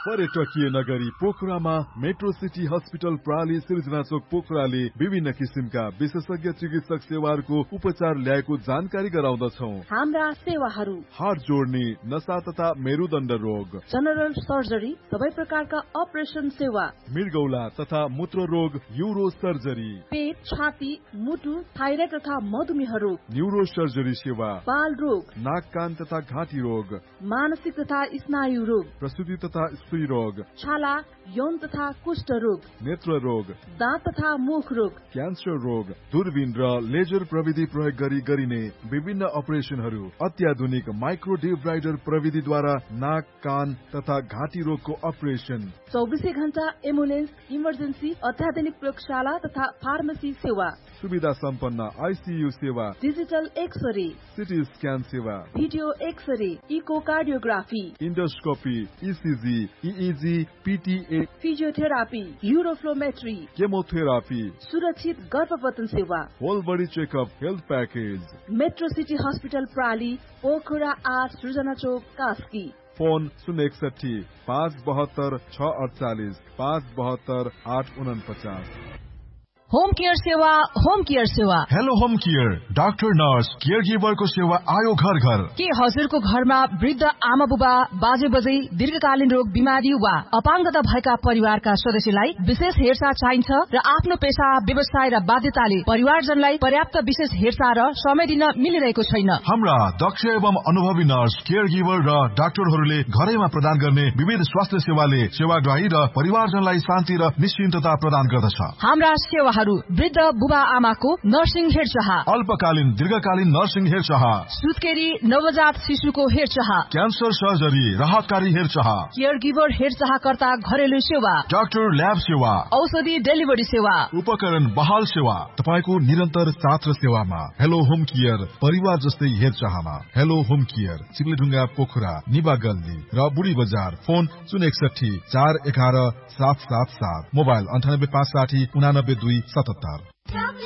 पर्यटकीय नगरी पोखरामा मेट्रो सिटी हस्पिटल प्राली सिर्जना चोक पोखराले विभिन्न किसिमका विशेषज्ञ चिकित्सक सेवाहरूको उपचार ल्याएको जानकारी गराउँदछौ। हाम्रा सेवाहरू हात जोड्ने, नसा तथा मेरुदण्ड रोग, जनरल सर्जरी, सबै प्रकारका अपरेसन सेवा, मृगौला तथा मूत्र रोग, यूरो सर्जरी, पेट, छाती, मुटु, थाइराइड तथा मधुमेह रोग, न्यूरो सर्जरी सेवा, बाल रोग, नाक कान तथा घाँटी रोग, मानसिक तथा स्नायु रोग, प्रसूति तथा स्त्री रोग, छाला, यौन तथा कुष्ठ रोग, नेत्र रोग, दाँत तथा मुख रोग, क्यान्सर रोग, दूरबीन र लेजर प्रविधि प्रयोग गरी गरिने विभिन्न अपरेसनहरू, अत्याधुनिक माइक्रो डिब्राइडर प्रविधिद्वारा नाक कान तथा घाँटी रोगको अपरेसन, 24 घण्टा एम्बुलेन्स, इमर्जेन्सी, अत्याधुनिक प्रयोगशाला तथा फार्मेसी सेवा, सुविधा सम्पन्न आइसियु सेवा, डिजिटल एक्सरे, सिटी स्क्यान सेवा, video x-ray, echocardiography, endoscopy, ECG, इइजी, पिटिए, physiotherapy, uroflowmetry, chemotherapy, सुरक्षित गर्भपतन सेवा, whole body checkup health package. Metro city hospital प्राली, Pokhara 8 सृजना चोक, कास्की। फोन 061 572 648 572 849। होम केयर सेवा, होम केयर सेवा। Hello home care, doctor nurse care गिभरको सेवा आयो घर घर। के हजुरको घरमा वृद्ध आमा बुबा, बाजे बजै, दीर्घकालीन रोग, बिमारी वा अपाङ्गता भएका परिवारका सदस्यलाई विशेष हेरचाह चाहिन्छ र आफ्नो पेशा, व्यवसाय र बाध्यताले परिवारजनलाई पर्याप्त विशेष हेरचाह र समय दिन मिलिरहेको छैन। हाम्रा दक्ष एवं अनुभवी नर्स, केयर गिभर र डाक्टरहरूले घरैमा प्रदान गर्ने विविध स्वास्थ्य सेवाले सेवाग्राही र परिवारजनलाई शान्ति र निश्चिन्तता प्रदान गर्दछ। हाम्रा सेवाहरू वृद्ध बुबा आमाको नर्सिङ हेरचाह, अल्पकालीन दीर्घकालीन नर्सिङ हेरचाह, सुत्केरी नवजात शिशुको हेरचाह, क्यान्सर सर्जरी, राहतकारी हेरचाह, केयर गिभर हेरचाहकर्ता घरेलु सेवा, डाक्टर ल्याब सेवा, औषधि डेलिभरी सेवा, उपकरण बहाल सेवा, तपाईको निरन्तर साथ र सेवामा। हेलो होम केयर, परिवार जस्तै हेरचाहमा। हेलो होम केयर, चिप्लेढुङ्गा पोखरा, निबा गल्ली र बुढी बजार। Phone 061 411 777, mobile 98 560 89 2 77।